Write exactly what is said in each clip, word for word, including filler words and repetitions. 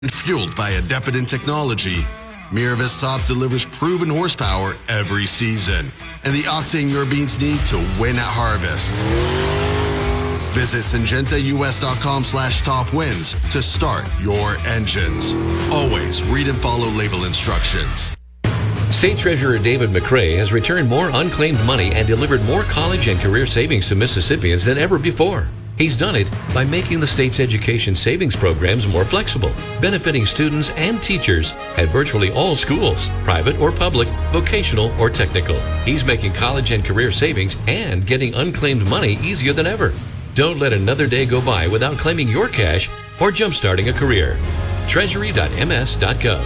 Fueled by Adepident technology, Miravis Top delivers proven horsepower every season and the octane your beans need to win at harvest. Visit syngentaus.com slash top wins to start your engines. Always read and follow label instructions. State Treasurer David McRae has returned more unclaimed money and delivered more college and career savings to Mississippians than ever before. He's done it by making the state's education savings programs more flexible, benefiting students and teachers at virtually all schools, private or public, vocational or technical. He's making college and career savings and getting unclaimed money easier than ever. Don't let another day go by without claiming your cash or jumpstarting a career. treasury dot m s dot gov.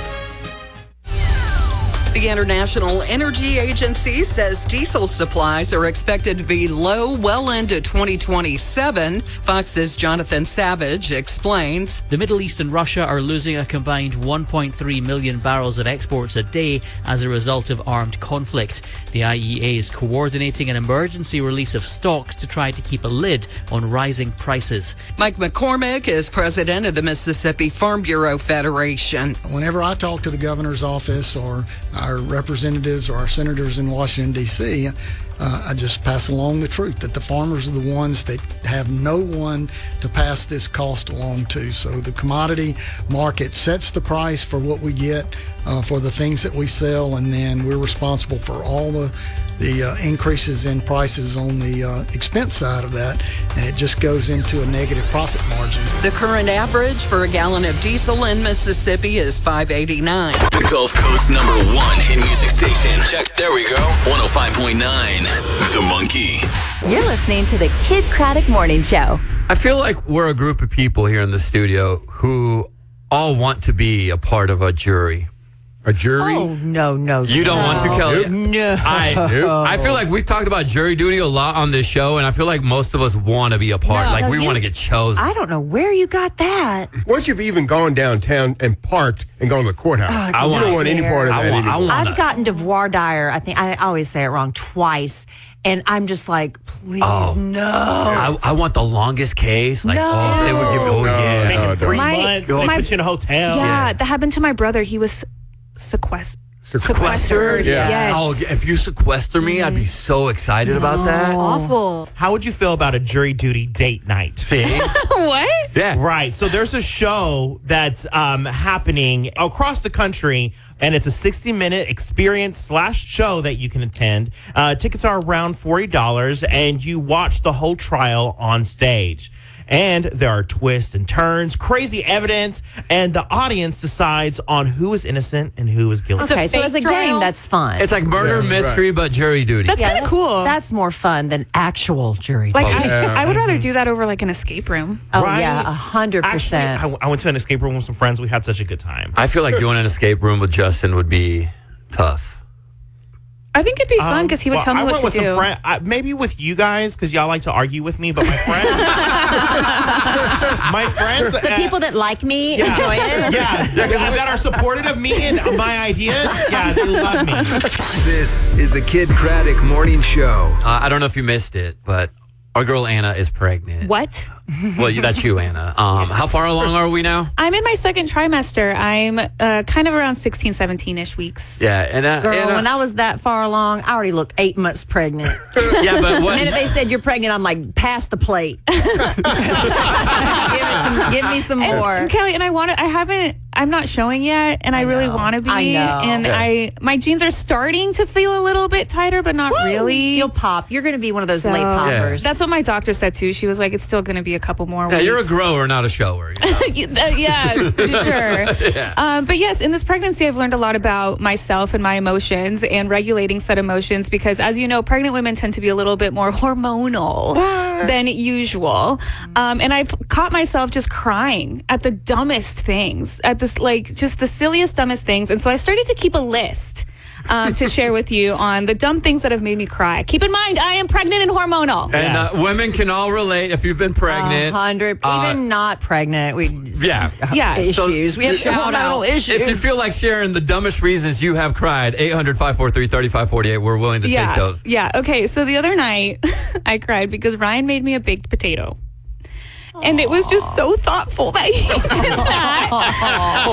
The International Energy Agency says diesel supplies are expected to be low well into twenty twenty-seven. Fox's Jonathan Savage explains. The Middle East and Russia are losing a combined one point three million barrels of exports a day as a result of armed conflict. The I E A is coordinating an emergency release of stocks to try to keep a lid on rising prices. Mike McCormick is president of the Mississippi Farm Bureau Federation. Whenever I talk to the governor's office or our representatives or our senators in Washington, D C, uh, I just pass along the truth that the farmers are the ones that have no one to pass this cost along to. So the commodity market sets the price for what we get uh, for the things that we sell, and then we're responsible for all the the uh, increases in prices on the uh, expense side of that, and it just goes into a negative profit margin. The current average for a gallon of diesel in Mississippi is five eighty-nine. The Gulf Coast number one hit music station. Check, there we go. one oh five point nine, The Monkey. You're listening to the Kid Craddock Morning Show. I feel like we're a group of people here in the studio who all want to be a part of a jury. A jury? Oh, no, no, You don't no. want to, Kelly? No. I, I feel like we've talked about jury duty a lot on this show, and I feel like most of us want to be a part. No, like, no, we you- want to get chosen. I don't know where you got that. Once you've even gone downtown and parked and gone to the courthouse, Oh, it's you a don't want any nightmare. part of I that want- I anymore. want- I've gotten to voir dire. I think I always say it wrong twice, and I'm just like, please, Oh. no. I, I want the longest case. Like, No. oh, they would give me, oh, No, yeah. no, Taking no. three My- months. They my- put you in a hotel. Yeah, that happened to my brother. He was sequestered. Sequestered? Yeah. Yes. Oh, if you sequester me, I'd be so excited about that. Awful. How would you feel about a jury duty date night? See? What? Yeah. Right. So there's a show that's um, happening across the country, and it's a sixty minute experience slash show that you can attend. Uh, tickets are around forty dollars, and you watch the whole trial on stage. And there are twists and turns, crazy evidence, and the audience decides on who is innocent and who is guilty. Okay, so fake as a trial. game, that's fun. It's like murder Yeah, mystery, but jury duty. That's Yeah, kind of cool. That's more fun than actual jury. like, duty. I, I would rather do that over like an escape room. oh Right? yeah, a hundred Actually, percent. I, I went to an escape room with some friends. We had such a good time. I feel like doing an escape room with Justin would be tough. I think it'd be fun because he would Well, tell me I what went to with do. some friend, I, maybe with you guys because y'all like to argue with me, but my friends, my friends, The uh, people that like me yeah, enjoy it. yeah, that that are supportive of me and my ideas, yeah, they love me. This is the Kid Craddock Morning Show. Uh, I don't know if you missed it, but our girl Anna is pregnant. What? Well, you- that's you, Anna. Um, How far along are we now? I'm in my second trimester. I'm uh, kind of around sixteen, seventeen-ish weeks. Yeah, and uh, Girl, Anna, when I was that far along, I already looked eight months pregnant. yeah, but The what? minute they said you're pregnant, I'm like, pass the plate. give, it to, give me some more. And Kelly, and I want to, I haven't, I'm not showing yet, and I, really know. want to be. I know. And Yeah. I, my jeans are starting to feel a little bit tighter, but not really. You'll pop. You're going to be one of those So- late poppers. That's what my doctor said too. She was like, it's still going to be a couple more Yeah, weeks. you're a grower, not a shower. you know? yeah, sure. Yeah. Um, but yes, in this pregnancy, I've learned a lot about myself and my emotions and regulating said emotions because, as you know, pregnant women tend to be a little bit more hormonal than usual. Um, and I've caught myself just crying at the dumbest things, at this, like, just the silliest, dumbest things. And so I started to keep a list. Um, to share with you on the dumb things that have made me cry. Keep in mind, I am pregnant and hormonal. And uh, women can all relate if you've been pregnant. A hundred, Uh, even not pregnant. We Yeah. Yeah. issues. So, we have shout hormonal out. issues. If you feel like sharing the dumbest reasons you have cried, eight hundred, five four three, three five four eight, we're willing to yeah, take those. Yeah. Okay. So the other night I cried because Ryan made me a baked potato. And it was just so thoughtful that he did that.